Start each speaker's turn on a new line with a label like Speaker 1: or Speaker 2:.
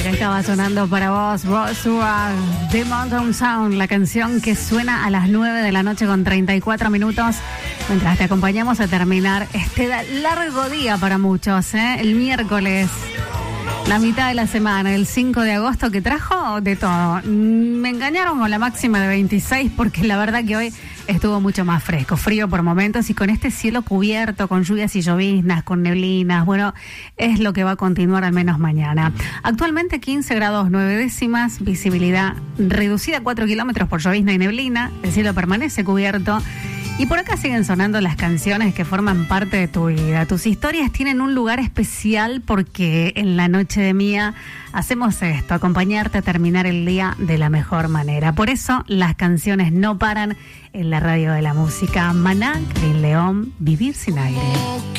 Speaker 1: Estaba sonando para vos, Roswell, The Mountain Sound, la canción que suena a las 9 de la noche con 34 minutos, mientras te acompañamos a terminar este largo día para muchos, el miércoles, la mitad de la semana, el 5 de agosto, que trajo de todo. Me engañaron con la máxima de 26 porque la verdad que hoy estuvo mucho más fresco, frío por momentos y con este cielo cubierto, con lluvias y lloviznas, con neblinas. Bueno, es lo que va a continuar al menos mañana. Actualmente 15 grados 9 décimas, visibilidad reducida a 4 kilómetros por llovizna y neblina, el cielo permanece cubierto. Y por acá siguen sonando las canciones que forman parte de tu vida. Tus historias tienen un lugar especial porque en la noche de Mía hacemos esto, acompañarte a terminar el día de la mejor manera. Por eso las canciones no paran en la radio de la música. Maná, Green León, Vivir sin aire.